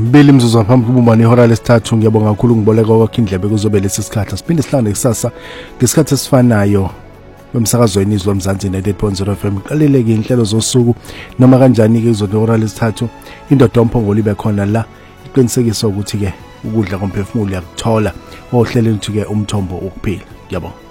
2 imizuzu ngaphambi kokubumbana ihora lesithathu. Ngiyabonga kakhulu ngiboleka kwakho indlebe kuzobe lesi sikhathi. Siphinde sihlangane kusasa ngesikhathi esifanayo emsakazweni izwe Mzansi 98.0 FM. Qaleleke inhlelo zosuku noma kanjani ke izodwa lesithathu indoda omphongolo ibe khona la iqinisekisa ukuthi ke ukudla komphefumulo yakuthola ohlelweni ukuthi ke umthombo ukuphila. Ngiyabonga.